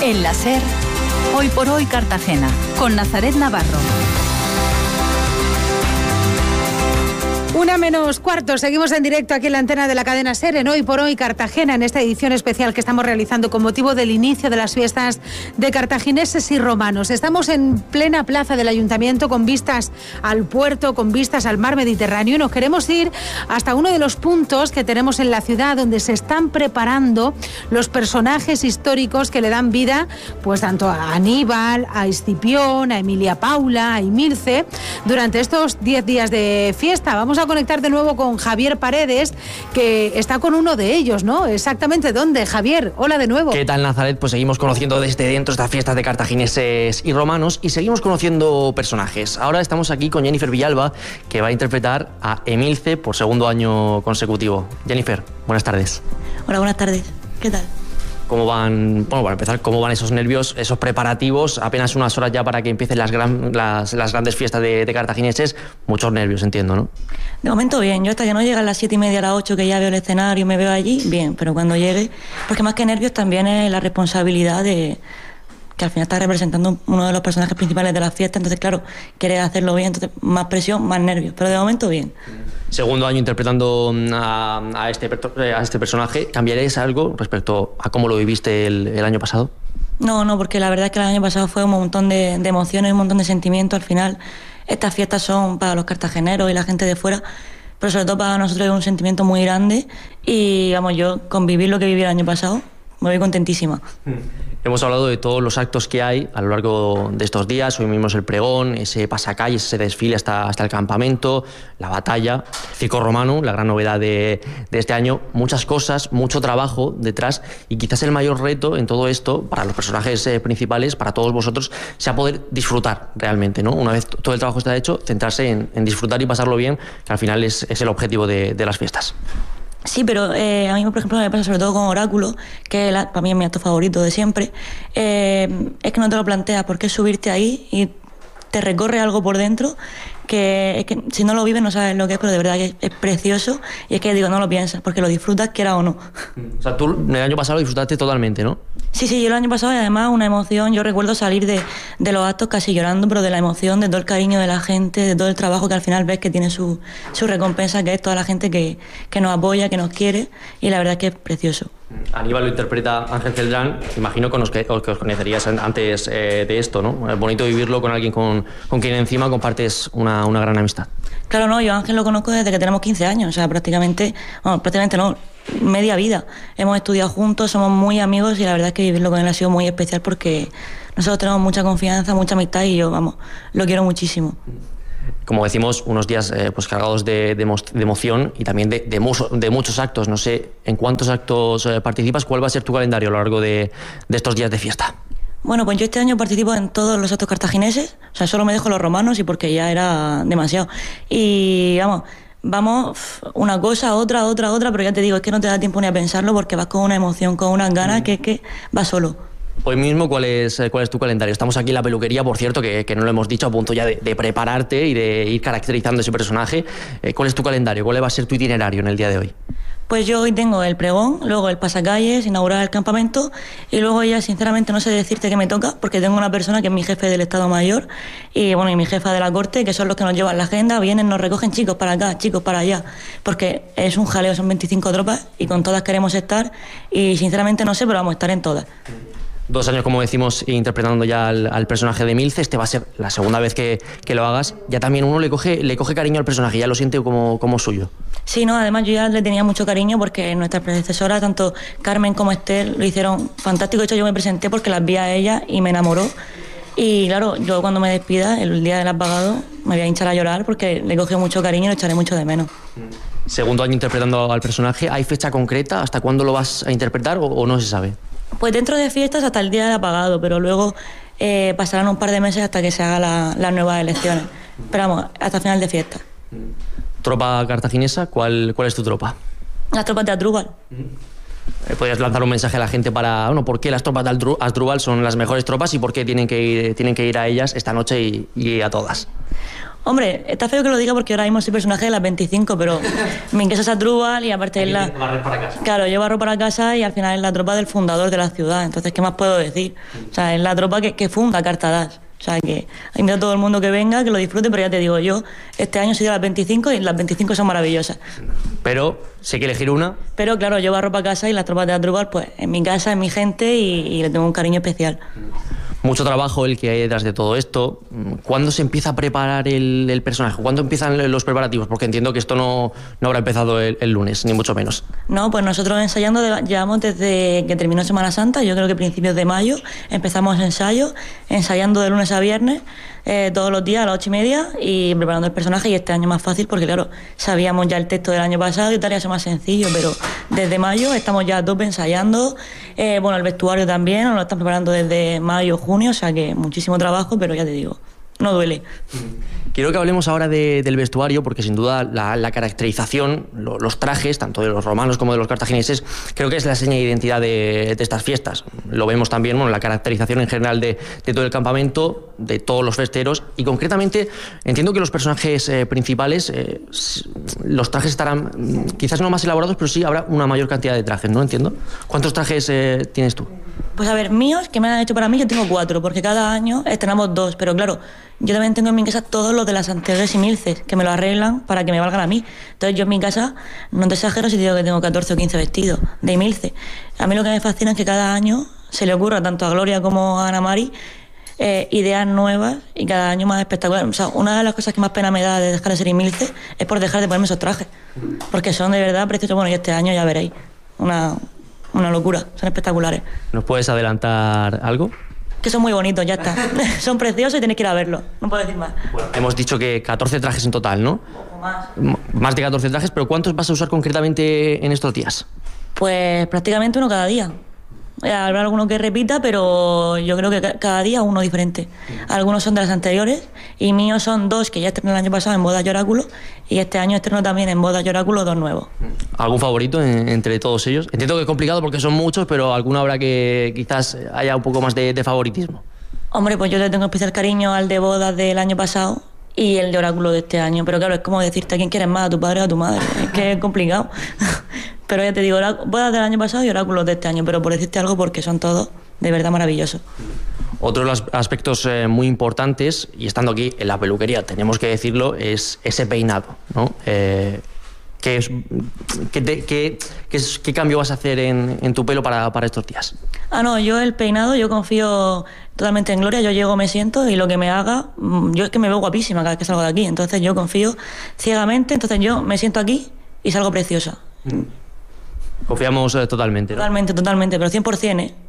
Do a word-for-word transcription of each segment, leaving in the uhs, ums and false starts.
En la SER, Hoy por Hoy Cartagena, con Nazaret Navarro. Una menos cuarto, seguimos en directo aquí en la antena de la cadena SER en Hoy por Hoy Cartagena, en esta edición especial que estamos realizando con motivo del inicio de las fiestas de cartagineses y romanos. Estamos en plena plaza del Ayuntamiento con vistas al puerto, con vistas al mar Mediterráneo, y nos queremos ir hasta uno de los puntos que tenemos en la ciudad donde se están preparando los personajes históricos que le dan vida pues tanto a Aníbal, a Escipión, a Emilia Paula, a Emilce durante estos diez días de fiesta. Vamos a conectar de nuevo con Javier Paredes, que está con uno de ellos, ¿no? Exactamente, ¿dónde? Javier, hola de nuevo. ¿Qué tal, Nazaret? Pues seguimos conociendo desde dentro estas fiestas de cartagineses y romanos y seguimos conociendo personajes. Ahora estamos aquí con Jennifer Villalba, que va a interpretar a Emilce por segundo año consecutivo. Jennifer, buenas tardes. Hola, buenas tardes. ¿Qué tal? ¿Cómo van, bueno, para empezar, cómo van esos nervios, esos preparativos? Apenas unas horas ya para que empiecen las, gran, las, las grandes fiestas de, de cartagineses. Muchos nervios, entiendo, ¿no? De momento bien. Yo hasta que no llega a las siete y media, a las ocho, que ya veo el escenario, me veo allí, bien. Pero cuando llegue, porque más que nervios también es la responsabilidad de que al final estás representando uno de los personajes principales de la fiesta. Entonces, claro, quieres hacerlo bien, entonces más presión, más nervios. Pero de momento bien. Segundo año interpretando a, a, este, a este personaje. ¿Cambiaréis algo respecto a cómo lo viviste el, el año pasado? No, no, porque la verdad es que el año pasado fue un montón de, de emociones, un montón de sentimientos. Al final, estas fiestas son para los cartageneros y la gente de fuera, pero sobre todo para nosotros es un sentimiento muy grande. Y vamos, yo con vivir lo que viví el año pasado, me voy contentísima. Hemos hablado de todos los actos que hay a lo largo de estos días. Hoy mismo es el pregón, ese pasacalles, ese desfile hasta, hasta el campamento, la batalla, el circo romano, la gran novedad de, de este año. Muchas cosas, mucho trabajo detrás, y quizás el mayor reto en todo esto, para los personajes eh, principales, para todos vosotros, sea poder disfrutar realmente, ¿no? Una vez todo el trabajo está hecho, centrarse en, en disfrutar y pasarlo bien, que al final es, es el objetivo de, de las fiestas. Sí, pero eh, a mí, por ejemplo, me pasa sobre todo con Oráculo, que la, para mí es mi acto favorito de siempre. Eh, es que no te lo planteas, porque es subirte ahí y te recorre algo por dentro, que es que si no lo vives no sabes lo que es, pero de verdad que es, es precioso, y es que digo, no lo piensas, porque lo disfrutas quiera o no. O sea, tú el año pasado lo disfrutaste totalmente, ¿no? Sí, sí, yo el año pasado, y además una emoción, yo recuerdo salir de, de los actos casi llorando, pero de la emoción, de todo el cariño de la gente, de todo el trabajo que al final ves que tiene su, su recompensa, que es toda la gente que, que nos apoya, que nos quiere, y la verdad es que es precioso. Aníbal lo interpreta Ángel Celdrán, imagino que os, que os conocerías antes eh, de esto, ¿no? Es bonito vivirlo con alguien con, con quien encima compartes una, una gran amistad. Claro, no, yo a Ángel lo conozco desde que tenemos quince años, o sea, prácticamente, bueno, prácticamente no, media vida. Hemos estudiado juntos, somos muy amigos, y la verdad es que vivirlo con él ha sido muy especial porque nosotros tenemos mucha confianza, mucha amistad, y yo, vamos, lo quiero muchísimo. Como decimos, unos días eh, pues cargados de, de, de emoción y también de, de, muso, de muchos actos. No sé en cuántos actos eh, participas, ¿cuál va a ser tu calendario a lo largo de, de estos días de fiesta? Bueno, pues yo este año participo en todos los actos cartagineses, o sea, solo me dejo los romanos y porque ya era demasiado. Y vamos, vamos una cosa, otra, otra, otra, pero ya te digo, es que no te da tiempo ni a pensarlo porque vas con una emoción, con unas ganas, que es que vas solo. Hoy mismo, ¿cuál es, cuál es tu calendario? Estamos aquí en la peluquería, por cierto, que, que no lo hemos dicho, a punto ya de, de prepararte y de ir caracterizando ese personaje. Eh, ¿Cuál es tu calendario? ¿Cuál va a ser tu itinerario en el día de hoy? Pues yo hoy tengo el pregón, luego el pasacalles, inaugurar el campamento, y luego ya sinceramente no sé decirte qué me toca, porque tengo una persona que es mi jefe del Estado Mayor y bueno, y mi jefa de la corte, que son los que nos llevan la agenda, vienen, nos recogen, chicos para acá, chicos para allá, porque es un jaleo, son veinticinco tropas y con todas queremos estar, y sinceramente no sé, pero vamos a estar en todas. Dos años, como decimos, interpretando ya al, al personaje de Emilce. Este va a ser la segunda vez que, que lo hagas. Ya también uno le coge, le coge cariño al personaje, ya lo siente como, como suyo. Sí, no, además yo ya le tenía mucho cariño porque nuestras predecesoras, tanto Carmen como Esther, lo hicieron fantástico. De hecho, yo me presenté porque las vi a ella y me enamoró. Y claro, yo cuando me despida, el día del apagado, me voy a hinchar a llorar porque le cogió mucho cariño y lo echaré mucho de menos. Segundo año interpretando al personaje. ¿Hay fecha concreta? ¿Hasta cuándo lo vas a interpretar o, o no se sabe? Pues dentro de fiestas hasta el día del apagado, pero luego eh, pasarán un par de meses hasta que se hagan la, las nuevas elecciones. Pero vamos, hasta final de fiesta. ¿Tropa cartaginesa? ¿Cuál, cuál es tu tropa? Las tropas de Asdrúbal. ¿Podrías lanzar un mensaje a la gente para, bueno, por qué las tropas de Asdrúbal son las mejores tropas y por qué tienen que ir, tienen que ir a ellas esta noche y, y a todas? Hombre, está feo que lo diga porque ahora mismo soy personaje de las veinticinco, pero mi casa es Asdrúbal y aparte es la... Para casa. Claro, yo barro para casa y al final es la tropa del fundador de la ciudad, entonces, ¿qué más puedo decir? O sea, es la tropa que, que funda Cartadas. O sea, que invito a todo el mundo que venga, que lo disfrute, pero ya te digo, yo este año soy de las veinticinco y las veinticinco son maravillosas. Pero, si hay que elegir una... Pero claro, yo barro para casa y las tropas de Asdrúbal, pues, en mi casa, en mi gente y, y le tengo un cariño especial. Mucho trabajo el que hay detrás de todo esto. ¿Cuándo se empieza a preparar el, el personaje? ¿Cuándo empiezan los preparativos? Porque entiendo que esto no, no habrá empezado el, el lunes, ni mucho menos. No, pues nosotros ensayando de, llevamos desde que terminó Semana Santa, yo creo que principios de mayo, empezamos ensayos, ensayando de lunes a viernes, eh, todos los días a las ocho y media y preparando el personaje, y este año más fácil porque claro, sabíamos ya el texto del año pasado y tal, y eso más sencillo, pero desde mayo estamos ya a tope ensayando, eh, bueno, el vestuario también, nos lo están preparando desde mayo, junio, o sea que muchísimo trabajo, pero ya te digo, no duele. Quiero que hablemos ahora de, del vestuario, porque sin duda la, la caracterización, lo, los trajes, tanto de los romanos como de los cartagineses, creo que es la seña de identidad de, de estas fiestas. Lo vemos también, bueno, la caracterización en general de, de todo el campamento, de todos los festeros, y concretamente entiendo que los personajes eh, principales, eh, los trajes estarán quizás no más elaborados, pero sí habrá una mayor cantidad de trajes, ¿no? Entiendo. ¿Cuántos trajes eh, tienes tú? Pues a ver, míos, que me han hecho para mí, yo tengo cuatro, porque cada año estrenamos dos, pero claro, yo también tengo en mi casa todos los de las Santegues y Milces, que me lo arreglan para que me valgan a mí. Entonces yo en mi casa, no te exagero si te digo que tengo catorce o quince vestidos de Milce. A mí lo que me fascina es que cada año se le ocurra tanto a Gloria como a Ana Mari eh, ideas nuevas y cada año más espectaculares. O sea, una de las cosas que más pena me da de dejar de ser Milce es por dejar de ponerme esos trajes, porque son de verdad preciosos. Bueno, y este año ya veréis, una, una locura, son espectaculares. ¿Nos puedes adelantar algo? Que son muy bonitos, ya está. Son preciosos y tenéis que ir a verlos. No puedo decir más. Bueno, hemos dicho que catorce trajes en total, ¿no? O más. M- más de catorce trajes, pero ¿cuántos vas a usar concretamente en estos días? Pues prácticamente uno cada día. Eh, Habrá alguno que repita, pero yo creo que ca- cada día uno diferente. Algunos son de las anteriores y míos son dos que ya estrené el año pasado en Bodas y Oráculo, y este año estreno también en Bodas y Oráculo dos nuevos. ¿Algún favorito en- entre todos ellos? Entiendo que es complicado porque son muchos, pero alguna habrá que quizás haya un poco más de, de favoritismo. Hombre, pues yo le tengo especial cariño al de Bodas del año pasado y el de Oráculo de este año, pero claro, es como decirte a quién quieres más, a tu padre o a tu madre, es que es complicado. Pero ya te digo, Orá- Bodas del año pasado y Oráculos de este año, pero por decirte algo, porque son todos de verdad maravillosos. Otro de los aspectos eh, muy importantes, y estando aquí en la peluquería, tenemos que decirlo, es ese peinado, ¿no? Eh, ¿qué, es, qué, te- qué- qué es- qué cambio vas a hacer en, en tu pelo para, para estos días? Ah, no, yo el peinado, yo confío totalmente en Gloria, yo llego, me siento y lo que me haga, mm, yo es que me veo guapísima cada vez que salgo de aquí, entonces yo confío ciegamente, entonces yo me siento aquí y salgo preciosa. Confiamos eh, totalmente, ¿no? Totalmente, totalmente, pero cien por ciento, ¿eh?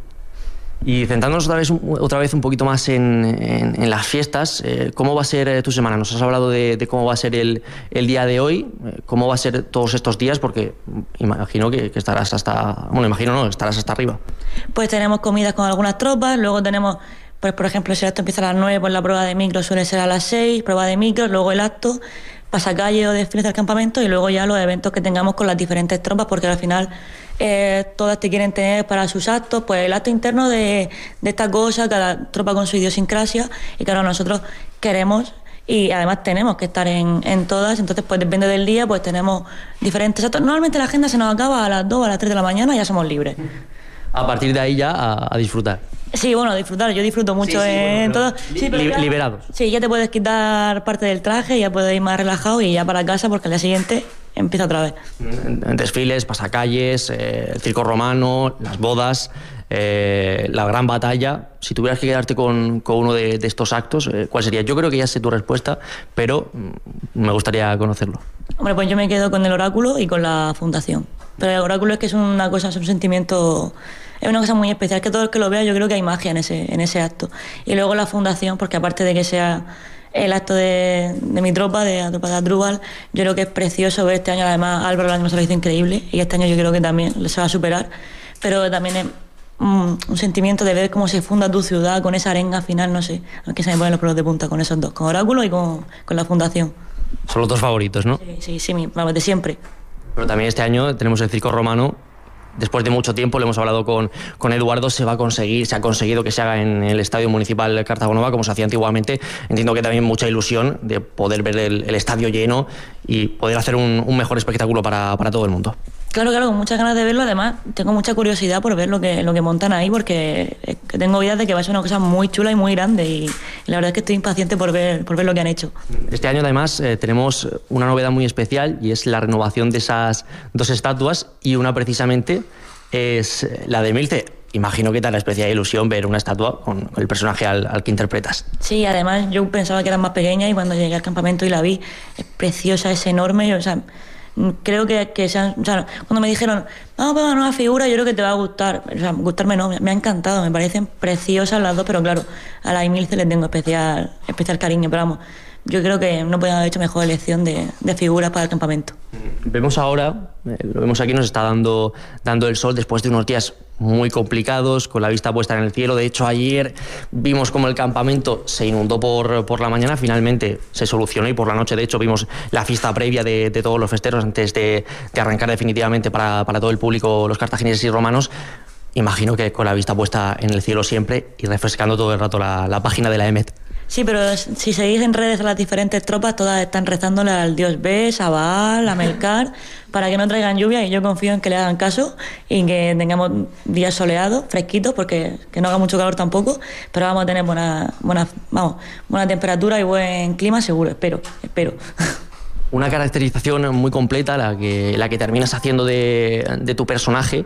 Y centrándonos otra vez, un- otra vez un poquito más en, en- en las fiestas, eh, ¿cómo va a ser eh, tu semana? Nos has hablado de, de cómo va a ser el, el día de hoy, eh, ¿cómo va a ser todos estos días? Porque imagino que, que estarás hasta... Bueno, imagino no, estarás hasta arriba. Pues tenemos comidas con algunas tropas, luego tenemos, pues por ejemplo, si el acto empieza a las nueve, pues la prueba de micro suele ser a las seis, prueba de micro, luego el acto, pasacalle o desfiles del campamento y luego ya los eventos que tengamos con las diferentes tropas, porque al final eh, todas te quieren tener para sus actos, pues el acto interno de, de esta cosa, cada tropa con su idiosincrasia, y claro, nosotros queremos y además tenemos que estar en, en todas, entonces pues depende del día, pues tenemos diferentes actos. Normalmente la agenda se nos acaba a las dos o a las tres de la mañana y ya somos libres. A partir de ahí ya a, a disfrutar. Sí, bueno, disfrutar, yo disfruto mucho Sí, sí, en bueno, todo. li- Sí, pero li- ya- liberados. Sí, ya te puedes quitar parte del traje, ya puedes ir más relajado y ya para casa porque al día siguiente empieza otra vez. En- en Desfiles, pasacalles, eh, el circo romano, las bodas, eh, la gran batalla. Si tuvieras que quedarte con, con uno de, de estos actos, eh, ¿cuál sería? Yo creo que ya sé tu respuesta, pero mm, me gustaría conocerlo. Hombre, pues yo me quedo con el oráculo y con la fundación. Pero el oráculo es que es una cosa, es un sentimiento, es una cosa muy especial, que todo el que lo vea yo creo que hay magia en ese, en ese acto. Y luego la fundación, porque aparte de que sea el acto de, de mi tropa, de la tropa de Asdrúbal, yo creo que es precioso ver este año, además Álvaro el año pasado lo hizo increíble y este año yo creo que también se va a superar, pero también es un, un sentimiento de ver cómo se funda tu ciudad con esa arenga final, no sé, aquí se me ponen los pelos de punta con esos dos, con oráculo y con, con la fundación. Son los dos favoritos, ¿no? Sí, sí, sí, mi- vamos, de siempre. Pero también este año tenemos el circo romano, después de mucho tiempo, lo hemos hablado con, con Eduardo, se va a conseguir, se ha conseguido que se haga en el Estadio Municipal de Cartagonova, como se hacía antiguamente. Entiendo que también mucha ilusión de poder ver el, el estadio lleno y poder hacer un, un mejor espectáculo para, para todo el mundo. Claro, claro, con muchas ganas de verlo. Además, tengo mucha curiosidad por ver lo que, lo que montan ahí, porque tengo ideas de que va a ser una cosa muy chula y muy grande, y, y la verdad es que estoy impaciente por ver, por ver lo que han hecho. Este año, además, eh, tenemos una novedad muy especial, y es la renovación de esas dos estatuas, y una precisamente es la de Emilce. Imagino que te hará especial ilusión ver una estatua con el personaje al, al que interpretas. Sí, además yo pensaba que era más pequeña, y cuando llegué al campamento y la vi, es preciosa, es enorme, o sea... Creo que, que sean, o sea, cuando me dijeron vamos a pegar una nueva figura, yo creo que te va a gustar. O sea, gustarme no, me ha encantado, me parecen preciosas las dos, pero claro, a la Emilce le tengo especial, especial cariño, pero vamos, yo creo que no podía haber hecho mejor elección de, de figuras para el campamento. Vemos ahora, eh, lo vemos aquí, nos está dando, dando el sol después de unos días muy complicados, con la vista puesta en el cielo. De hecho, ayer vimos como el campamento se inundó por, por la mañana, finalmente se solucionó, y por la noche, de hecho, vimos la fiesta previa de, de todos los festeros antes de, de arrancar definitivamente para, para todo el público, los cartagineses y romanos. Imagino que con la vista puesta en el cielo siempre y refrescando todo el rato la, la página de la E M E T. Sí, pero si seguís en redes a las diferentes tropas, todas están rezándole al dios Bes, a Baal, a Melkar, para que no traigan lluvia, y yo confío en que le hagan caso y que tengamos días soleados, fresquitos, porque que no haga mucho calor tampoco, pero vamos a tener buena, buena, vamos, buena temperatura y buen clima seguro, espero, espero. Una caracterización muy completa la que, la que terminas haciendo de, de tu personaje.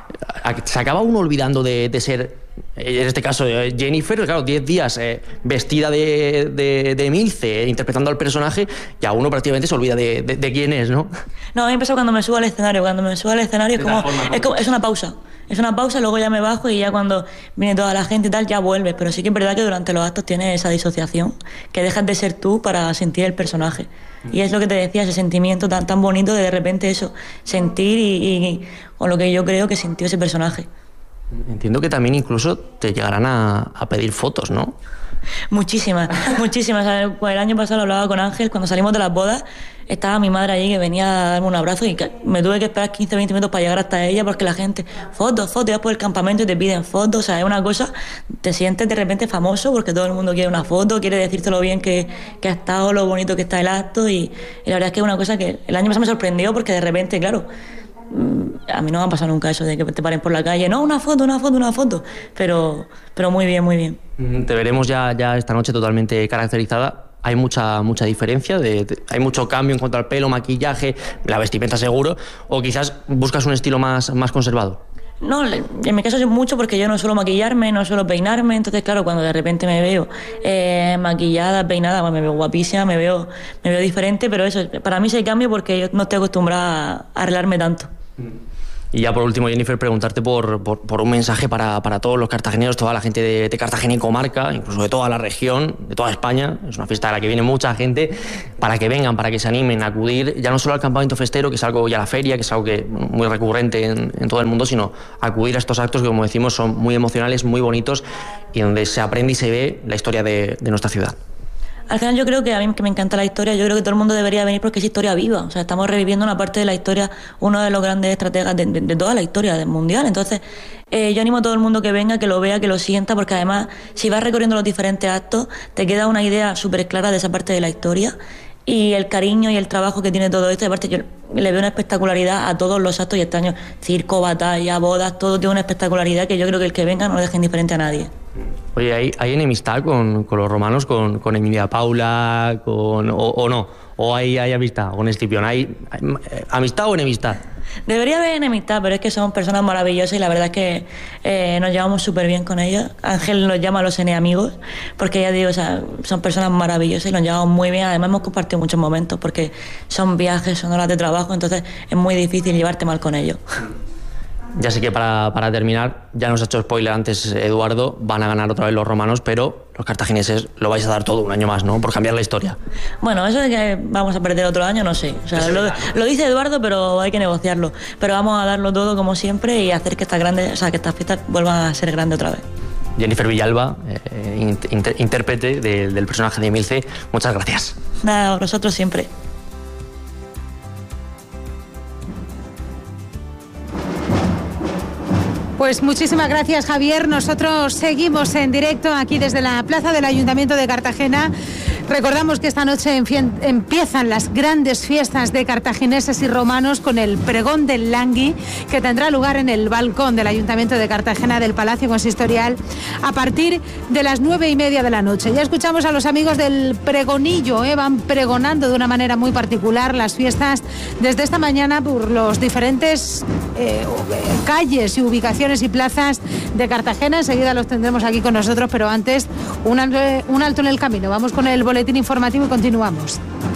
Se acaba uno olvidando de, de ser, en este caso, Jennifer, claro, diez días eh, vestida de, de, de Emilce, eh, interpretando al personaje, y a uno prácticamente se olvida de, de, de quién es, ¿no? No, a mí empezó cuando me subo al escenario. Cuando me subo al escenario es como, es como, es una pausa. Es una pausa, luego ya me bajo, y ya cuando viene toda la gente y tal, ya vuelves. Pero sí que es verdad que durante los actos tienes esa disociación, que dejas de ser tú para sentir el personaje. Y es lo que te decía, ese sentimiento tan, tan bonito de de repente eso, sentir y, y con lo que yo creo que sintió ese personaje. Entiendo que también incluso te llegarán a, a pedir fotos, ¿no? Muchísimas, muchísimas. El año pasado hablaba con Ángel, cuando salimos de las bodas, estaba mi madre allí que venía a darme un abrazo, y me tuve que esperar quince, veinte minutos para llegar hasta ella, porque la gente, fotos, fotos, ya por el campamento y te piden fotos. O sea, es una cosa, te sientes de repente famoso porque todo el mundo quiere una foto, quiere decirte lo bien que, que ha estado, lo bonito que está el acto, y, y la verdad es que es una cosa que el año pasado me sorprendió, porque de repente, claro, a mí no me ha pasado nunca eso de que te paren por la calle, no, una foto, una foto, una foto, pero, pero muy bien, muy bien. Te veremos ya, ya esta noche totalmente caracterizada. Hay mucha, mucha diferencia, de, de, hay mucho cambio en cuanto al pelo, maquillaje, la vestimenta seguro, o quizás buscas un estilo más, más conservado. No, en mi caso es mucho, porque yo no suelo maquillarme, no suelo peinarme, entonces claro, cuando de repente me veo eh, maquillada, peinada, pues me veo guapísima, me veo, me veo diferente, pero eso, para mí sí hay cambio, porque yo no estoy acostumbrada a arreglarme tanto. Y ya por último, Jennifer, preguntarte por, por, por un mensaje para, para todos los cartageneros, toda la gente de, de Cartagena y comarca, incluso de toda la región, de toda España. Es una fiesta a la que viene mucha gente, para que vengan, para que se animen a acudir, ya no solo al campamento festero, que es algo, ya la feria, que es algo que muy recurrente en, en todo el mundo, sino acudir a estos actos que, como decimos, son muy emocionales, muy bonitos, y donde se aprende y se ve la historia de, de nuestra ciudad. Al final yo creo que a mí que me encanta la historia, yo creo que todo el mundo debería venir, porque es historia viva. O sea, estamos reviviendo una parte de la historia, uno de los grandes estrategas de, de, de toda la historia del mundial. Entonces, eh, yo animo a todo el mundo que venga, que lo vea, que lo sienta, porque además, si vas recorriendo los diferentes actos, te queda una idea súper clara de esa parte de la historia, y el cariño y el trabajo que tiene todo esto. Y aparte, yo le veo una espectacularidad a todos los actos, y este año circo, batalla, bodas, todo tiene una espectacularidad que yo creo que el que venga no lo deje indiferente a nadie. Oye, ¿hay, hay enemistad con, con los romanos, con, con Emilia Paula, con, o, o no? ¿O hay, hay amistad con Escipión? ¿Hay, hay amistad o enemistad? Debería haber enemistad, pero es que son personas maravillosas, y la verdad es que eh, nos llevamos súper bien con ellos. Ángel nos llama a los eneamigos, porque ya digo, o sea, son personas maravillosas y nos llevamos muy bien. Además hemos compartido muchos momentos, porque son viajes, son horas de trabajo, entonces es muy difícil llevarte mal con ellos. Ya sé que para, para terminar, ya nos ha hecho spoiler antes Eduardo, van a ganar otra vez los romanos, pero los cartagineses lo vais a dar todo un año más, ¿no? Por cambiar la historia. Bueno, eso de que vamos a perder otro año, no sé. O sea, lo, lo dice Eduardo, pero hay que negociarlo. Pero vamos a darlo todo como siempre y hacer que estas grandes, o sea, que estas fiestas vuelvan a ser grandes otra vez. Jennifer Villalba, eh, inter, intérprete de, del personaje de Emilce, muchas gracias. Nada, a vosotros siempre. Pues muchísimas gracias, Javier. Nosotros seguimos en directo aquí desde la plaza del Ayuntamiento de Cartagena. Recordamos que esta noche empiezan las grandes fiestas de cartagineses y romanos con el pregón del Langui, que tendrá lugar en el balcón del Ayuntamiento de Cartagena del Palacio Consistorial a partir de las nueve y media de la noche. Ya escuchamos a los amigos del pregonillo, ¿eh? Van pregonando de una manera muy particular las fiestas desde esta mañana por los diferentes eh, calles y ubicaciones y plazas de Cartagena. Enseguida los tendremos aquí con nosotros, pero antes un, un alto en el camino. Vamos con el boletín informativo y continuamos.